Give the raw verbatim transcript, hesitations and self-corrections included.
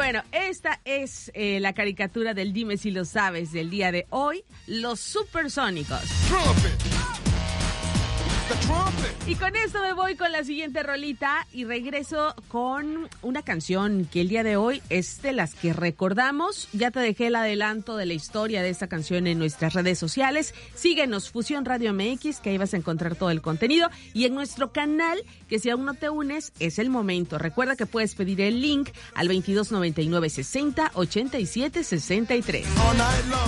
bueno, esta es eh, la caricatura del Dime si lo sabes del día de hoy, los Supersónicos. Y con esto me voy con la siguiente rolita y regreso con una canción que el día de hoy es de las que recordamos. Ya te dejé el adelanto de la historia de esta canción en nuestras redes sociales. Síguenos, Fusión Radio M X, que ahí vas a encontrar todo el contenido. Y en nuestro canal, que si aún no te unes, es el momento. Recuerda que puedes pedir el link al veintidós noventa y nueve sesenta ochenta y siete sesenta y tres.